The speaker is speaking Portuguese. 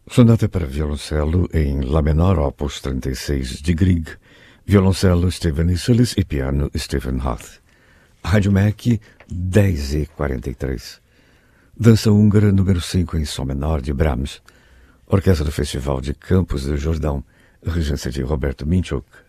Sonata para violoncelo em Lá menor, opus 36 de Grieg, violoncelo Stephen Isserlis e piano Stephen Hoth. Rádio Mac 10h43. Dança húngara número 5 em Sol menor de Brahms. Orquestra do Festival de Campos do Jordão, regência de Roberto Minchuk.